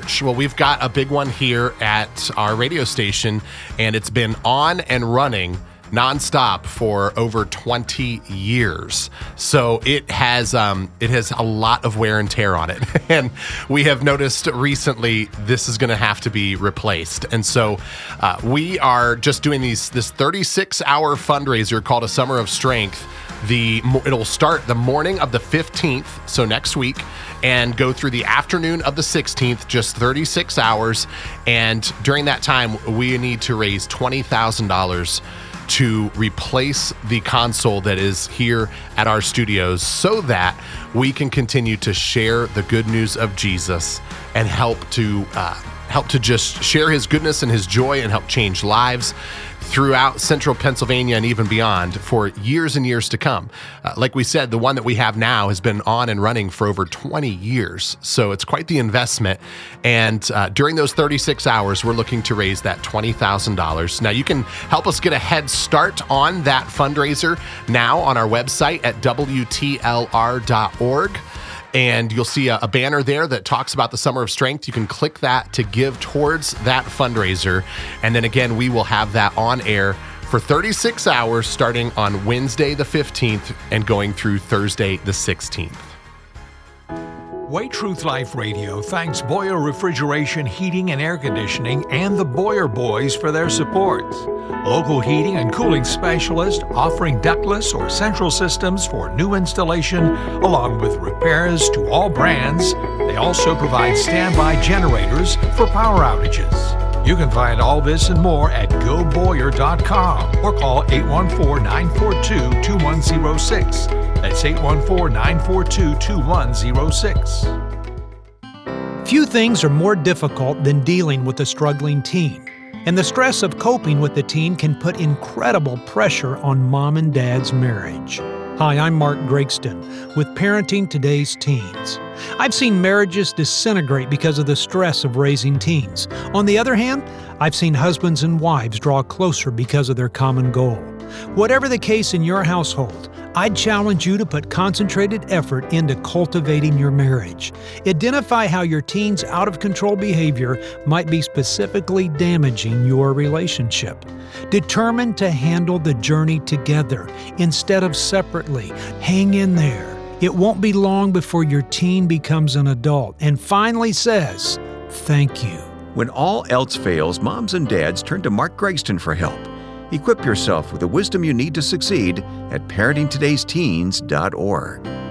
church? Well, we've got a big one here at our radio station, and it's been on and running nonstop for over 20 years. So it has a lot of wear and tear on it. And we have noticed recently this is going to have to be replaced. And so we are just doing this 36-hour fundraiser called A Summer of Strength. It'll start the morning of the 15th, so next week, and go through the afternoon of the 16th, just 36 hours. And during that time, we need to raise $20,000 to replace the console that is here at our studios so that we can continue to share the good news of Jesus and help to just share his goodness and his joy and help change lives throughout central Pennsylvania and even beyond for years and years to come. Like we said, the one that we have now has been on and running for over 20 years. So it's quite the investment. And during those 36 hours, we're looking to raise that $20,000. Now, you can help us get a head start on that fundraiser now on our website at WTLR.org. And you'll see a banner there that talks about the Summer of Strength. You can click that to give towards that fundraiser. And then again, we will have that on air for 36 hours starting on Wednesday the 15th and going through Thursday the 16th. Way Truth Life Radio thanks Boyer Refrigeration, Heating and Air Conditioning and the Boyer Boys for their support. Local heating and cooling specialist offering ductless or central systems for new installation, along with repairs to all brands. They also provide standby generators for power outages. You can find all this and more at goboyer.com or call 814-942-2106. That's 814-942-2106. Few things are more difficult than dealing with a struggling teen. And the stress of coping with the teen can put incredible pressure on mom and dad's marriage. Hi, I'm Mark Gregston with Parenting Today's Teens. I've seen marriages disintegrate because of the stress of raising teens. On the other hand, I've seen husbands and wives draw closer because of their common goal. Whatever the case in your household, I'd challenge you to put concentrated effort into cultivating your marriage. Identify how your teen's out-of-control behavior might be specifically damaging your relationship. Determine to handle the journey together instead of separately. Hang in there. It won't be long before your teen becomes an adult and finally says, "Thank you." When all else fails, moms and dads turn to Mark Gregston for help. Equip yourself with the wisdom you need to succeed at ParentingToday'sTeens.org.